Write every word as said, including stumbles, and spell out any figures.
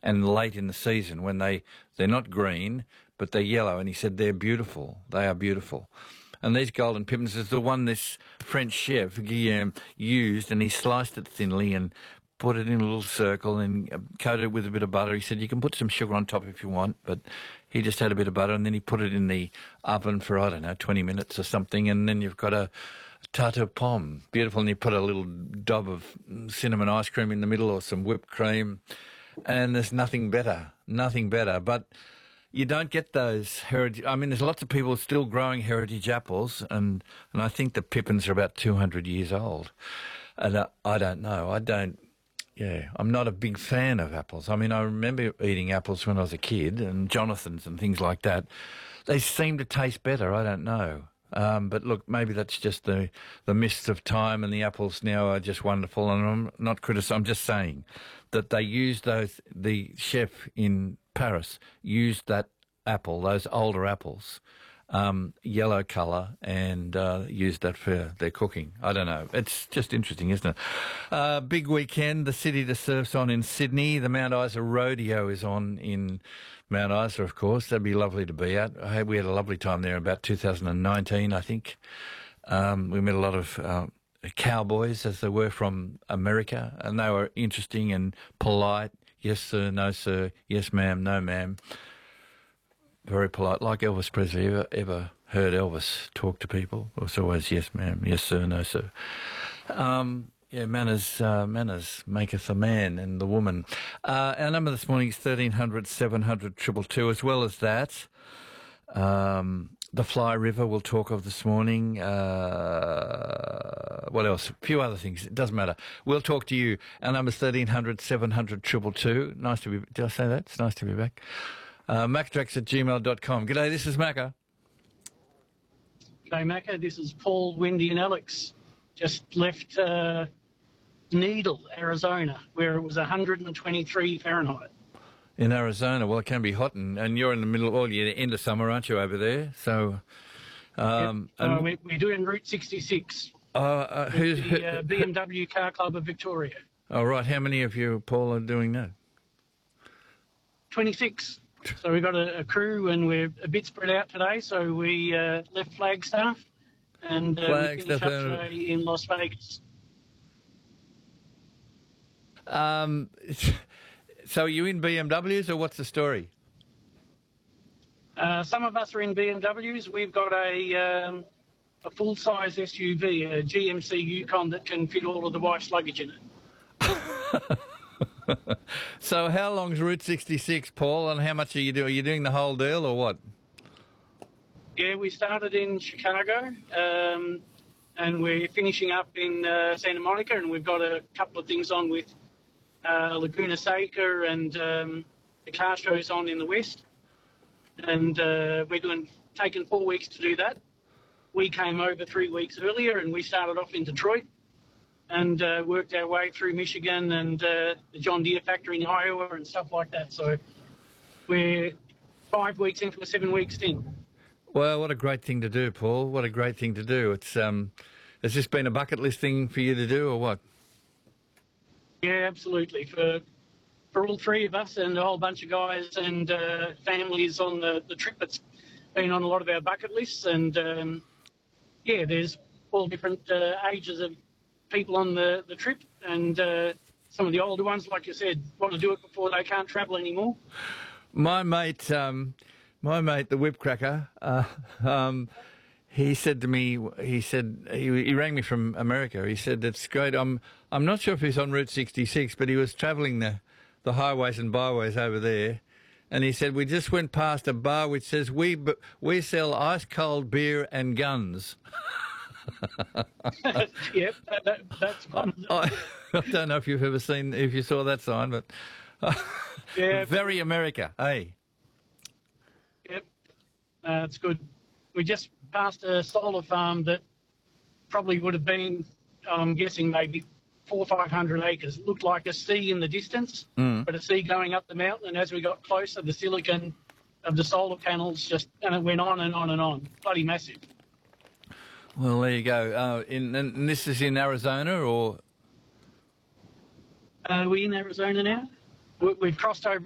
and late in the season when they, they're not green, but they're yellow. And he said they're beautiful. They are beautiful. And these golden pippins is the one this French chef, Guillaume, used, and he sliced it thinly and put it in a little circle and coated it with a bit of butter. He said you can put some sugar on top if you want, but he just had a bit of butter, and then he put it in the oven for, I don't know, twenty minutes or something, and then you've got a tarte aux pommes. Beautiful, and you put a little dob of cinnamon ice cream in the middle or some whipped cream, and there's nothing better, nothing better. But you don't get those heritage. I mean, there's lots of people still growing heritage apples, and, and I think the pippins are about two hundred years old. And uh, I don't know. I don't, yeah, I'm not a big fan of apples. I mean, I remember eating apples when I was a kid, and Jonathan's and things like that. They seem to taste better. I don't know. Um, but look, maybe that's just the, the mists of time, and the apples now are just wonderful. And I'm not criticising, I'm just saying that they used those, the chef in Paris used that apple, those older apples, um, yellow colour, and uh, used that for their cooking. I don't know. It's just interesting, isn't it? Uh, big weekend. The City to Surf's on in Sydney. The Mount Isa Rodeo is on in Mount Isa, of course. That'd be lovely to be at. I, we had a lovely time there about two thousand nineteen, I think. Um, we met a lot of uh, cowboys, as they were, from America, and they were interesting and polite. Yes, sir, no, sir. Yes, ma'am, no, ma'am. Very polite, like Elvis Presley. Ever, ever heard Elvis talk to people? It was always yes, ma'am, yes, sir, no, sir. Um, yeah, manners, uh, manners maketh a man and the woman. Uh, our number this morning is thirteen hundred, seven hundred, two two two. As well as that, um, the Fly River we'll talk of this morning. Uh, what else? A few other things. It doesn't matter. We'll talk to you. Our number is thirteen hundred, seven hundred, two two two. Nice to be... Did I say that? It's nice to be back. Uh, Mactrax at gmail dot com. G'day, this is Macca. G'day, Macca. This is Paul, Wendy and Alex. Just left uh, Needle, Arizona, where it was one hundred twenty-three Fahrenheit. In Arizona, well, it can be hot, and, and you're in the middle, well, you're the end of summer, aren't you, over there? So, um, yep. uh, we, we're doing Route sixty-six. Uh, uh, who's the uh, B M W Car Club of Victoria. Oh, right. How many of you, Paul, are doing that? twenty-six. So we've got a, a crew, and we're a bit spread out today. So we uh, left Flagstaff, and uh, Flagstaff, we finished up today in Las Vegas. Um, so are you in B M Ws, or what's the story? Uh, some of us are in B M Ws. We've got a um, a full-size S U V, a G M C Yukon that can fit all of the wife's luggage in it. So how long's Route sixty-six, Paul, and how much are you doing? Are you doing the whole deal or what? Yeah, we started in Chicago, um, and we're finishing up in uh, Santa Monica, and we've got a couple of things on with uh, Laguna Seca, and um, the car show's on in the west. And uh, we're doing taking four weeks to do that. We came over three weeks earlier, and we started off in Detroit, and uh, worked our way through Michigan and uh, the John Deere factory in Iowa and stuff like that. So we're five weeks into a seven-week stint. Well, what a great thing to do, Paul. What a great thing to do. It's um, has this been a bucket list thing for you to do, or what? Yeah, absolutely. For for all three of us and a whole bunch of guys and uh, families on the, the trip, it's been on a lot of our bucket lists. And, um, yeah, there's all different uh, ages of people on the, the trip, and uh, some of the older ones, like you said, want to do it before they can't travel anymore. My mate, um, my mate, the whipcracker, uh, um, he said to me, he said, he, he rang me from America. He said, it's great. I'm, I'm not sure if he's on Route sixty-six, but he was travelling the, the highways and byways over there. And he said, we just went past a bar which says, we, we sell ice cold beer and guns. Yep, that, that, that's one. I, I don't know if you've ever seen, if you saw that sign, but uh, yeah, very America, hey? Yep, uh, it's good. We just passed a solar farm that probably would have been, I'm guessing, maybe four or five hundred acres. It looked like a sea in the distance, mm. but a sea going up the mountain. And as we got closer, the silicon of the solar panels just, and it went on and on and on. Bloody massive. Well, there you go. Uh, in, and this is in Arizona, or? Uh, are we in Arizona now? We, we've crossed over